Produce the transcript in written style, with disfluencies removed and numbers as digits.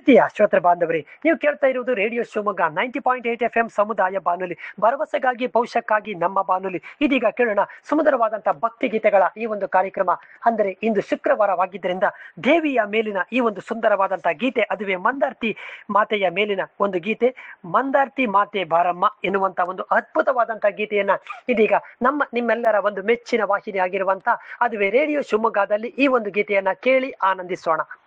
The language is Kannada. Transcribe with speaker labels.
Speaker 1: ಪ್ರೀತಿಯ ಶ್ರೋತೃ ಬಾಂಧವರೇ, ನೀವು ಕೇಳ್ತಾ ಇರುವುದು ರೇಡಿಯೋ ಶಿವಮೊಗ್ಗ 90.8 FM ಸಮುದಾಯ ಬಾನುಲಿ, ಭರವಸೆಗಾಗಿ ಭವಿಷ್ಯಕ್ಕಾಗಿ ನಮ್ಮ ಬಾನುಲಿ. ಇದೀಗ ಕೇಳೋಣ ಸುಮಧುರವಾದಂತಹ ಭಕ್ತಿ ಗೀತೆಗಳ ಈ ಒಂದು ಕಾರ್ಯಕ್ರಮ. ಅಂದರೆ ಇಂದು ಶುಕ್ರವಾರವಾಗಿದ್ದರಿಂದ ದೇವಿಯ ಮೇಲಿನ ಈ ಒಂದು ಸುಂದರವಾದಂತಹ ಗೀತೆ, ಅದುವೇ ಮಂದಾರ್ತಿ ಮಾತೆಯ ಮೇಲಿನ ಒಂದು ಗೀತೆ, ಮಂದಾರ್ತಿ ಮಾತೆ ಬಾರಮ್ಮ ಎನ್ನುವಂತ ಒಂದು ಅದ್ಭುತವಾದಂತಹ ಗೀತೆಯನ್ನ ಇದೀಗ ನಿಮ್ಮೆಲ್ಲರ ಒಂದು ಮೆಚ್ಚಿನ ವಾಹಿನಿ ಆಗಿರುವಂತ ಅದುವೇ ರೇಡಿಯೋ ಶಿವಮೊಗ್ಗದಲ್ಲಿ ಈ ಒಂದು ಗೀತೆಯನ್ನ ಕೇಳಿ ಆನಂದಿಸೋಣ.